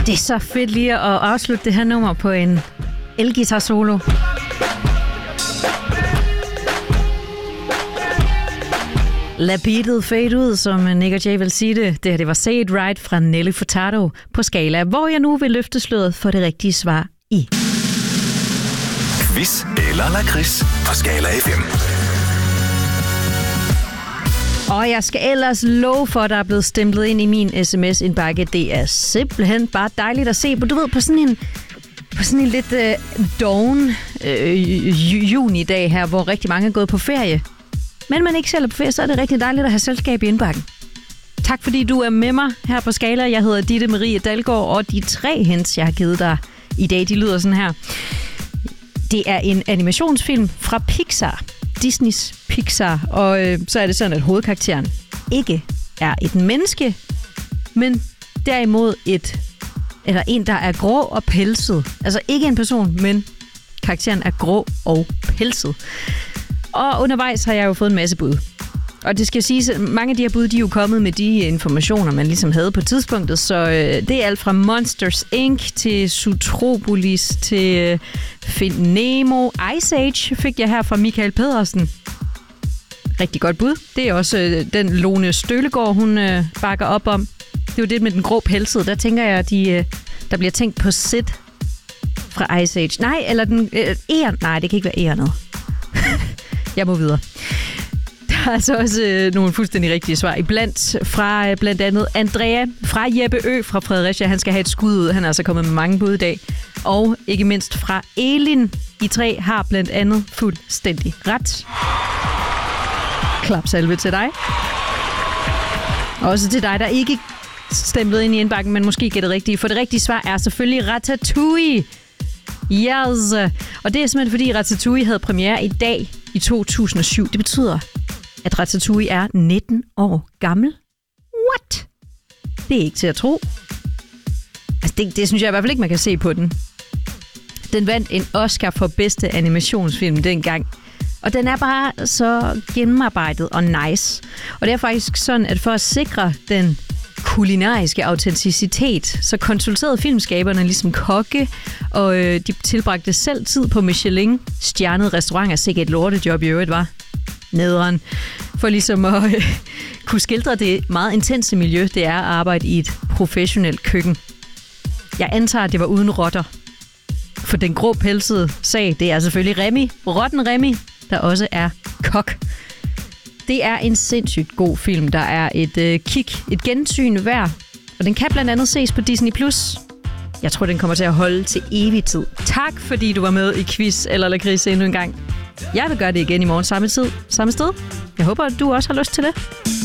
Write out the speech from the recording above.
Det er så fedt lige at afslutte det her nummer på en elguitar solo. Lad beatet fade ud, som Nick og Jay vil sige det. Det her, det var Say It Right fra Nelly Furtado på Skala, hvor jeg nu vil løfte sløret for det rigtige svar i. Quiz eller lakrids på Skala FM. Og jeg skal ellers love for, at der er blevet stemplet ind i min sms-indbakke. Det er simpelthen bare dejligt at se. Du ved, på sådan en lidt doven junidag her, hvor rigtig mange er gået på ferie. Men man ikke selv er på ferie, så er det rigtig dejligt at have selskab i indbakken. Tak fordi du er med mig her på Skala. Jeg hedder Ditte Marie Dalgaard, og de 3 hints, jeg har givet dig i dag, de lyder sådan her. Det er en animationsfilm fra Pixar. Disneys Pixar. Og så er det sådan, at hovedkarakteren ikke er et menneske, men derimod en, der er grå og pelset. Altså ikke en person, men karakteren er grå og pelset. Og undervejs har jeg jo fået en masse bud. Og det skal siges, at mange af de her bud, de er jo kommet med de informationer, man ligesom havde på tidspunktet. Så det er alt fra Monsters Inc. til Zootropolis til Find Nemo. Ice Age fik jeg her fra Michael Pedersen. Rigtig godt bud. Det er også den Lone Stølegaard, hun bakker op om. Det er jo det med den grå pelsede. Der tænker jeg, at der bliver tænkt på Sid fra Ice Age. Nej, eller den æren. Nej, det kan ikke være ærenet. Jeg må videre. Der er altså også nogle fuldstændig rigtige svar iblandt fra blandt andet Andrea, fra Jeppe Ø fra Fredericia. Han skal have et skud ud. Han er altså kommet med mange bud i dag. Og ikke mindst fra Elin. I 3 har blandt andet fuldstændig ret. Klapsalve til dig. Også til dig, der ikke stemplede ind i indbakken, men måske gætter rigtigt. For det rigtige svar er selvfølgelig Ratatouille. Yes. Og det er simpelthen fordi Ratatouille havde premiere i dag i 2007. Det betyder, at Ratatouille er 19 år gammel. What? Det er ikke til at tro. Altså det synes jeg i hvert fald ikke, man kan se på den. Den vandt en Oscar for bedste animationsfilm dengang. Og den er bare så gennemarbejdet og nice. Og det er faktisk sådan, at for at sikre den kulinariske autenticitet, så konsulterede filmskaberne ligesom kokke, og de tilbragte selv tid på Michelin-stjernede restauranter. Sikke et lortejob i øvrigt var nederen. For ligesom at kunne skildre det meget intense miljø, det er at arbejde i et professionelt køkken. Jeg antager, at det var uden rotter. For den grå pelsede sag, det er selvfølgelig Remy, rotten Remy, der også er kok. Det er en sindssygt god film, der er et gensyn værd, og den kan blandt andet ses på Disney+. Jeg tror, den kommer til at holde til evig tid. Tak, fordi du var med i Quiz eller Lakrids endnu en gang. Jeg vil gøre det igen i morgen samme tid, samme sted. Jeg håber, at du også har lyst til det.